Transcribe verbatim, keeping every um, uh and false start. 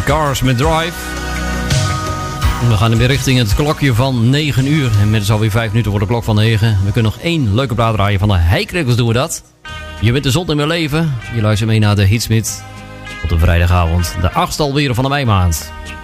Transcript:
The Cars met Drive. We gaan weer richting het klokje van negen uur. En met is alweer vijf minuten voor de klok van negen. We kunnen nog één leuke plaat draaien van de Heikrikkels doen we dat. Je bent de zon in mijn leven. Je luistert mee naar de Hitsmith. Op de vrijdagavond. De achtste alweer van de meimaand.